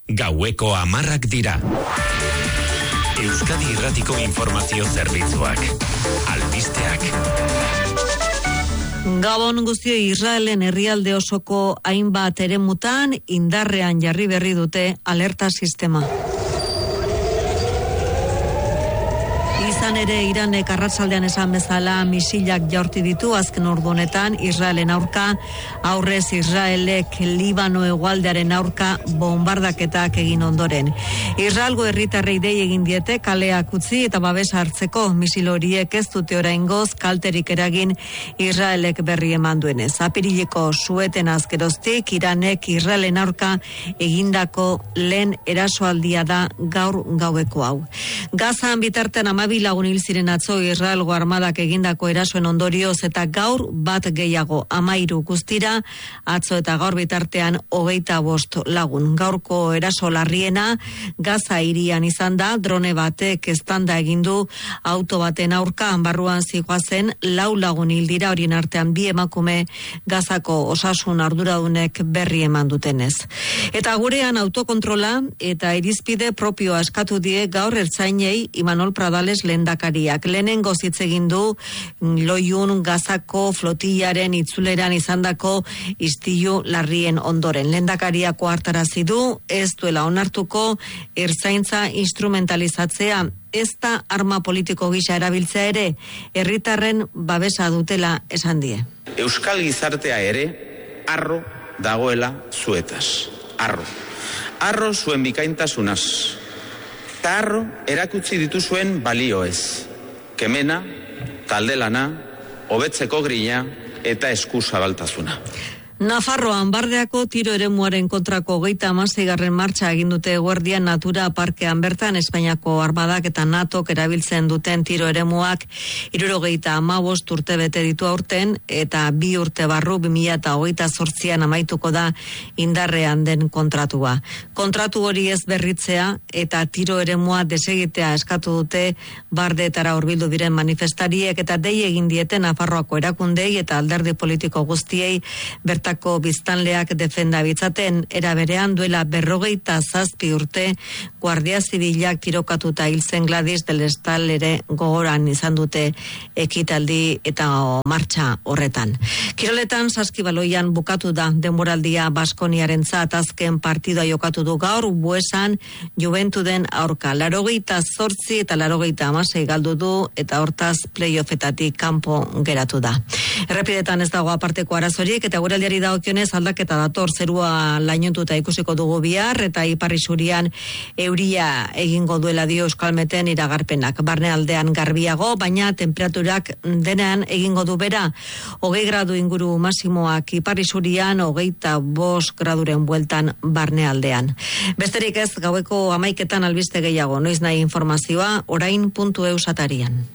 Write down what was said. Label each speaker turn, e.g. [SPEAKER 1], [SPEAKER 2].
[SPEAKER 1] Gaueko 10 dira. Euskadi Irratiko Informazio Zerbitzuak. Albisteak.
[SPEAKER 2] Gabon guztio, Israelen herrialde osoko hainbat eremutan indarrean jarri berri dute alerta sistema. Izan ere, Iranek arratsaldean esan bezala misilak jaurti ditu azken ordu honetan Israelen aurka, aurrez Israelek Libano hegoaldearen aurka bombardaketak egin ondoren. Israelgo herritarrei dei egin diete kaleak utzi eta babesa hartzeko. Misil horiek ez dute oraingoz kalterik eragin Israelek berri eman duenez. Apirileko sueten azkeroztik Iranek Israelen aurka egindako lehen erasoaldia da gaur gaueko hau. Gazan bitartean 12 lagun hil ziren atzo Israelgo armadak egindako erasoen ondorioz eta gaur bat gehiago 13 guztira, atzo eta gaur bitartean 25 lagun. Gaurko eraso larriena Gaza hirian izan da, drone batek eztanda egin du auto baten aurka, barruan zihoazen 4 lagun hil dira, horien artean 2 emakume, Gazako osasun arduradunek berri eman dutenez. Eta gurean autokontrola eta irizpide propioa eskatu die gaur ertzainei Imanol Pradales lehendakariak. Lehenengo hitz egin du Loiun Gazako flotillaren itzuleran izandako istilu larrien ondoren. Lehendakariak ohartarazi du ez duela onartuko ertzaintza instrumentalizatzea, ez da arma politiko gisa erabiltzea ere, herritarren babesa dutela esan die.
[SPEAKER 3] Euskal gizartea ere harro dagoela zuetaz. Harro zuen bikaintasunaz. Eta harro erakutsi dituzuen balioez. Kemena, taldelana, hobetzeko grina eta eskuzabaltasuna.
[SPEAKER 2] Nafarroan Bardeako tiro eremuaren kontrako 36. martxa egin dute eguerdian Natura Parkean bertan. Espainiako armadak eta NATOk erabiltzen duten tiro eremuak 75 urte bete ditu aurten eta 2 urte barru 2028an amaituko da indarrean den kontratua. Kontratu hori ez berritzea eta tiro eremua desegitea eskatu dute Bardeetara hurbildu diren manifestariek eta dei egin diete Nafarroako erakundei eta alderdi politiko guztiei bertako biztanleak defenda bitzaten. Era berean duela 57 urte Guardia Zibilak tirokatuta hil zen Gladys del Estal ere gogoran izan dute ekitaldi eta martxa horretan. Kiroletan Saskibaloian bukatu da denboraldia Baskoniarentzat. Azken partida jokatu du gaur Buesan Juventuden aurka. 88 eta 86 galdu du eta hortaz playoffetatik kanpo geratu da. Errepidetan ez dago aparteko arazorik eta guraldiari dagokionez aldaketa dator, zerua lainotuta ikusiko dugu bihar eta ipar isurian euria egingo duela dio Euskalmeten iragarpenak. Barnealdean garbiago, baina temperaturak denean egingo du bera. 20 gradu inguru masimoak ipar isurian, 25 graduren bueltan barnealdean. Besterik ez, gaueko 11etan albiste gehiago, noiz nahi informazioa orain.eus atarian.